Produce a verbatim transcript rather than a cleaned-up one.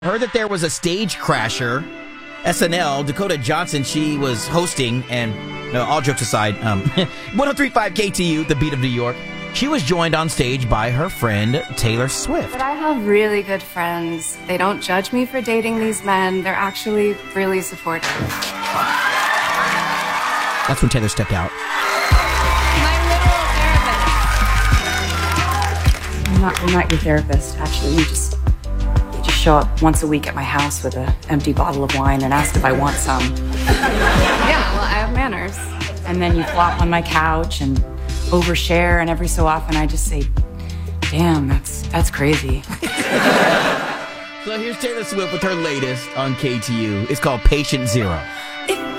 Heard that there was a stage crasher. S N L, Dakota Johnson, she was hosting, and no, all jokes aside, um, one oh three point five K T U, the beat of New York. She was joined on stage by her friend, Taylor Swift. But I have really good friends. They don't judge me for dating these men. They're actually really supportive. That's when Taylor stepped out. My little therapist. I'm not, I'm not your therapist, actually. You just, you just show up once a week at my house with an empty bottle of wine and ask if I want some. Yeah, well, I have manners. And then you flop on my couch and overshare, and every so often I just say, damn, that's that's crazy. So here's Taylor Swift with her latest on K T U. It's called Patient Zero.